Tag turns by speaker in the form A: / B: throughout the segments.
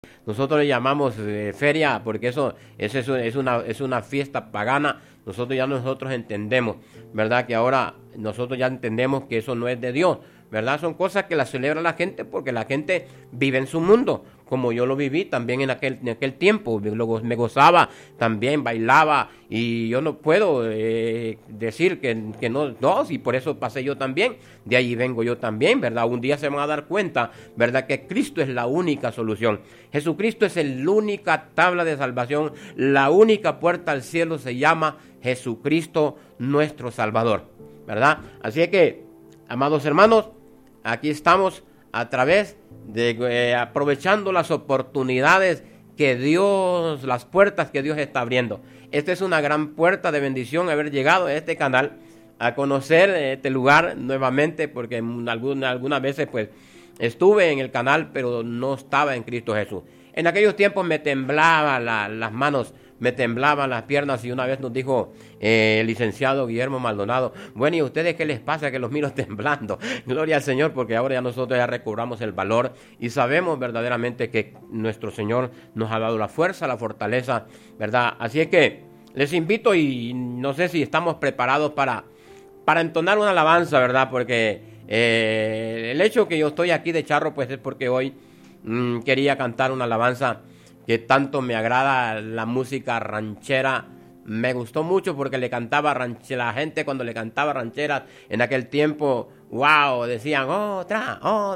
A: Nosotros le llamamos feria porque eso es una fiesta pagana. Nosotros entendemos, ¿verdad? Que ahora nosotros ya entendemos que eso no es de Dios, ¿verdad? Son cosas que las celebra la gente porque la gente vive en su mundo, como yo lo viví también en aquel tiempo. Me gozaba, también bailaba, y yo no puedo decir que no, y por eso pasé yo también. De ahí vengo yo también, ¿verdad? Un día se van a dar cuenta, ¿verdad? Que Cristo es la única solución. Jesucristo es la única tabla de salvación, la única puerta al cielo se llama Jesucristo nuestro Salvador, ¿verdad? Así es que, amados hermanos, aquí estamos a través de aprovechando las oportunidades que Dios, las puertas que Dios está abriendo. Esta es una gran puerta de bendición haber llegado a este canal, a conocer este lugar nuevamente, porque algunas veces pues estuve en el canal, pero no estaba en Cristo Jesús. En aquellos tiempos me temblaban las manos, me temblaban las piernas, y una vez nos dijo el licenciado Guillermo Maldonado: bueno, ¿y a ustedes qué les pasa que los miro temblando? Gloria al Señor, porque ahora ya nosotros ya recobramos el valor y sabemos verdaderamente que nuestro Señor nos ha dado la fuerza, la fortaleza, ¿verdad? Así es que les invito, y no sé si estamos preparados para entonar una alabanza, ¿verdad? Porque el hecho que yo estoy aquí de charro pues es porque hoy quería cantar una alabanza que tanto me agrada, la música ranchera. Me gustó mucho porque le cantaba ranchera, la gente cuando le cantaba rancheras en aquel tiempo, wow, decían otra.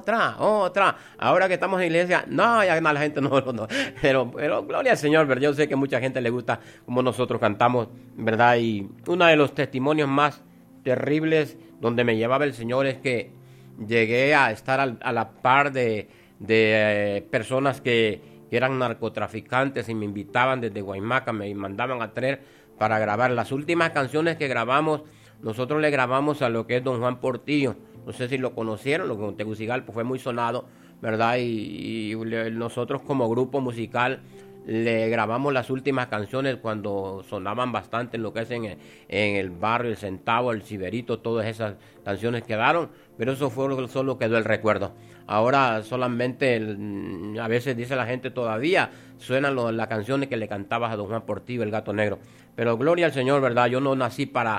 A: Ahora que estamos en iglesia, no, ya la gente no. Pero gloria al Señor, ¿verdad? Yo sé que mucha gente le gusta como nosotros cantamos, ¿verdad? Y uno de los testimonios más terribles donde me llevaba el Señor es que llegué a estar a la par de personas que eran narcotraficantes, y me invitaban desde Guaymaca, me mandaban a traer para grabar. Las últimas canciones que grabamos, nosotros le grabamos a lo que es don Juan Portillo. No sé si lo conocieron, lo que en Tegucigalpa fue muy sonado, ¿verdad? Y nosotros como grupo musical le grabamos las últimas canciones cuando sonaban bastante en lo que es en el barrio, el Centavo, el Ciberito, todas esas canciones quedaron, pero eso solo quedó el recuerdo. Ahora solamente, a veces dice la gente, todavía suenan las canciones que le cantabas a don Juan Portillo, el Gato Negro. Pero gloria al Señor, ¿verdad? Yo no nací para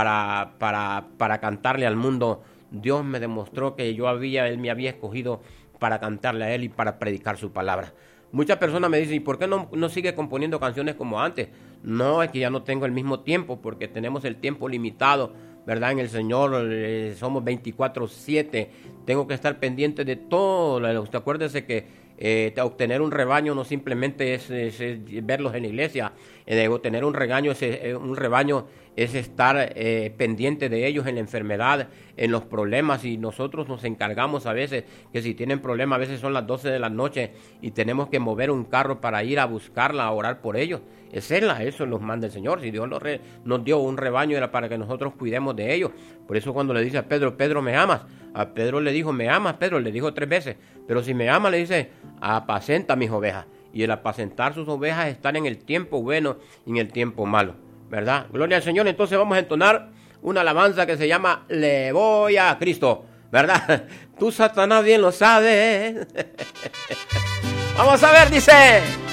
A: cantarle al mundo. Dios me demostró que Él me había escogido para cantarle a Él y para predicar su palabra. Muchas personas me dicen: ¿y por qué no sigue componiendo canciones como antes? No, es que ya no tengo el mismo tiempo, porque tenemos el tiempo limitado, ¿verdad? En el Señor somos 24/7. Tengo que estar pendiente de todo. Acuérdese que obtener un rebaño no simplemente es verlos en la iglesia. Obtener un rebaño es estar pendiente de ellos en la enfermedad, en los problemas, y nosotros nos encargamos a veces que si tienen problemas, a veces son las 12 de la noche y tenemos que mover un carro para ir a buscarla, a orar por ellos. Eso nos manda el Señor. Si Dios nos dio un rebaño, era para que nosotros cuidemos de ellos. Por eso cuando le dice a Pedro: Pedro, ¿me amas? A Pedro le dijo: ¿me amas, Pedro? Le dijo 3 veces. Pero si me ama, le dice: apacenta mis ovejas. Y el apacentar sus ovejas están en el tiempo bueno y en el tiempo malo, ¿verdad? Gloria al Señor. Entonces vamos a entonar una alabanza que se llama Le voy a Cristo, ¿verdad? Tú, Satanás, bien lo sabes. Vamos a ver, dice: